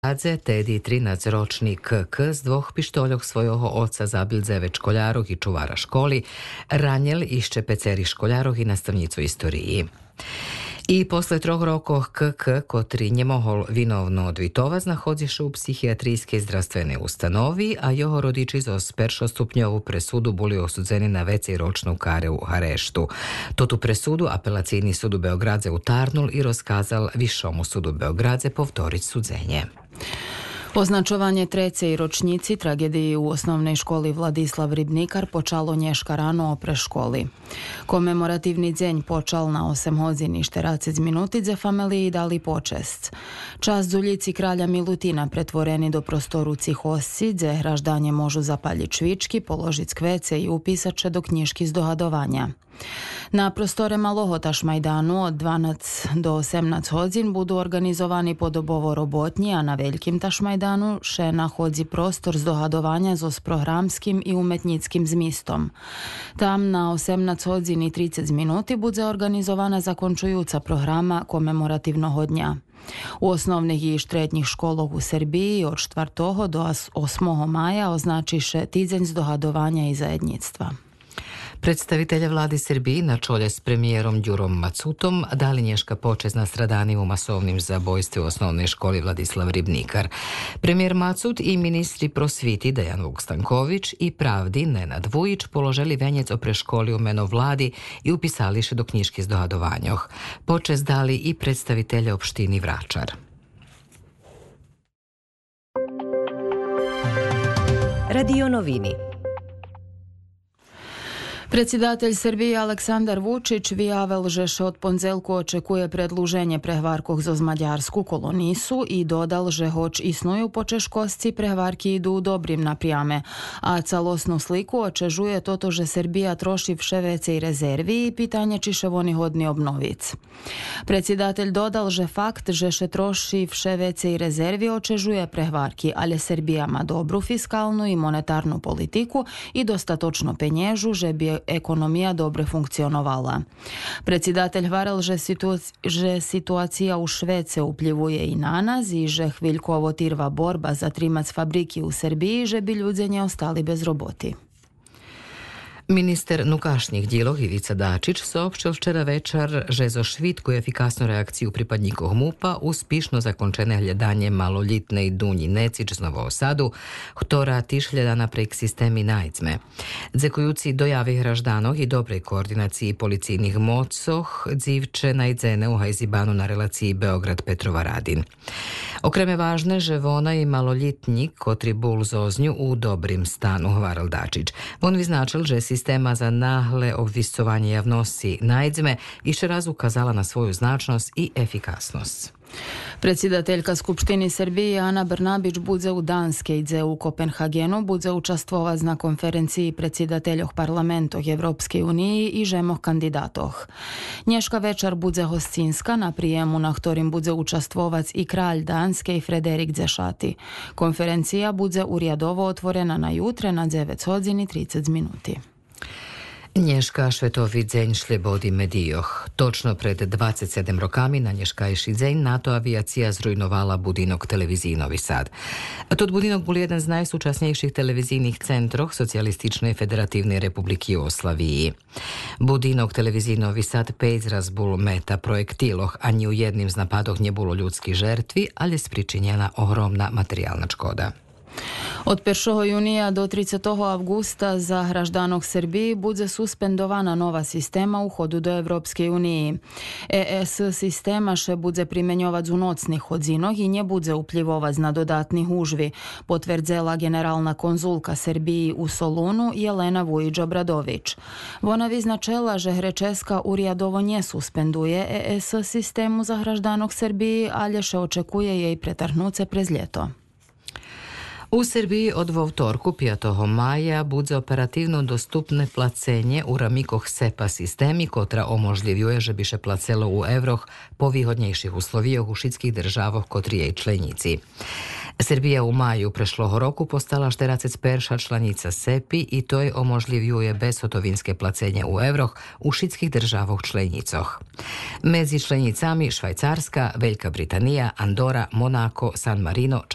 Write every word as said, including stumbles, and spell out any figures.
Radze tedy trinadzeročný K K z dvoch pištoljoh svojho oca zabil devet školjarov i čuvara školi, ranjel išće peceri školjarov i nastavnicu istoriji. I posle troch rokoh K K, kotri nie mohol vinovno odvitovať, znachodziše u psihiatrijskej zdravstvenej ustanovi, a jeho rodiči zo peršostupnjovu presudu boli osudzeni na vecej ročnu kare u hareštu. Totu presudu apelacijni sud u Beogradze utarnul i rozkazal Višomu sudu Beogradze povtoriť sudzenje. Označovanje trecej ročnici tragediji u osnovnej školi Vladislav Ribnikar počalo nješka rano o preškoli. Komemorativni dzenj počal na osem hodzin i šteracec minutidze familiji dali počest. Čast zuljici kralja Milutina pretvoreni do prostoru Cihosci, dze hraždanje možu zapaljiť švički, položiť kvece i upisače do knjižki z dohadovanja. Na prostorema Lohotaš Majdanu od dvanaest do osemnaest hodzin budu organizovani podobovo robotnji, a na Veljkim Tašmajdanu še nahodzi prostor z dohadovanja zo s programskim i umetnickim zmistom. Tam na osemnaest hodzin i tridset minuti bude organizovana zakončujuca programa komemorativnog dnja. U osnovnih i štretnjih školov u Srbiji od četvrtog do osmog maja označiše tidzenj z dohadovanja i zajednictva. Predstavitelje vladi Srbiji na čolje s premijerom Đurom Macutom dali nješka počest na stradani u masovnim zabojstvi u osnovnoj školi Vladislav Ribnikar. Premijer Macut i ministri prosviti Dejan Vuk-Stanković i pravdi Nenad Vujić položeli venjec o preškoli u meno vladi i upisališe do knjižki z dohadovanjoh. Počest dali i predstavitelje opštini Vračar. Radio novini. Predsjedatelj Srbije Aleksandar Vučić vyjavil, že še od ponzelku očekuje predluženje prehvarkoh zoz maďarsku kolonisu i dodal, že hoć isnuju počeškosci, prehvarki idu u dobrim naprijame, a calosnu sliku očežuje toto, že Srbija troši vše vecej rezervi i pitanje či še oni hodni obnovic. Predsjedatelj dodal, že fakt, že še troši vše vecej rezervi očežuje prehvarki, ali Srbija ma dobru fiskalnu i monetarnu politiku i dostatočno penježu, že bi ekonomija dobro funkcionovala. Predsjedatelj hvarel, že, situac- že situacija u Švece upljivuje i na nas i že hviljkovo tirva borba za trimac fabriki u Srbiji, že bi ljudje nje ostali bez roboti. Minister nukašnjih dijelov Ivica Dačić soopštil včera večer, že zo švitku i efikasnu reakciju pripadnikov MUPA uspišno zakončene hľadanie maloljitnej Dunji Necić z Novog Sadu, ktorá tiež hľadaná prek sistemi najcme. Dzekujúci dojavi hraždanoh i dobrej koordinaciji policijnih mocoh, dzivče najdзене u Hajzibanu na relaciji Beograd-Petrova Radin. Okreme važne, že vona i maloljitnik, kotri bol zoznju u dobrim stanu, hvaril Dačić. On vyznačil, že sistema za nahle obvisovanje javnosti najdzme više raz ukazala na svoju značnost i efikasnost. Predsjedateljka Skupštini Srbije Ana Brnabić budze u Danske idze u Kopenhagenu budze učastvovať na konferenciji predsjedateljoh parlamentoh Evropske unije i žemoh kandidatoh. Nješka večer budze hostinska na prijemu na ktorim budze učastvovať i kralj Danske i Frederik Dzešati. Konferencija budze urjadovo otvorena na jutre na devet hodzin i tridset minuti. Nješka švetový dzeň slobody medijoh. Točno pred dvadset sedem rokami na nješkajší dzeň NATO aviacija zrujnovala budinok televiziji Novi Sad. Tot budinok bol jeden z najsúčasnejších televizijnih centroh Socialističnej federativnej republiky Jugoslaviji. Budinok televiziji Novi Sad päť raz bol meta projektiloh, ani u jednim z napadoh nie bolo ľudských žertvi, ali spričinjena ohromna materijalna škoda. Od prvog junija do tridesetog avgusta za hraždanoh Srbiji bude suspendovana nova sistema u hodu do Evropske unije. E S sistema še bude primenjovať u nocnih hodzinoh i nje bude upljivovať na dodatnih užvi, potvrdzela generalna konzulka Srbiji u Solunu Jelena Vujić-Obradović. Ona vyznačela, že Hrečeska urjadovo nje suspenduje E S sistemu za hraždanoh Srbiji, ali še očekuje jej pretrhnuce prez ljeto. U Srbiji od vovtorku piatog maja bude operativno dostupne placenje u ramikoh SEPA sistemi, kotra omožljivjuje, že bi še placelo u evroh po výhodnejších uslovijoh u šitskih državoh kotri jej členici. Srbija u maju prešloho roku postala šteracet perša članica SEPI i to je omožljivjuje bezhotovinske placenje u evroh u šitskih državoh členicoh. Mezi členicami Švajcarska, Veljka Britanija, Andora, Monako, San Marino,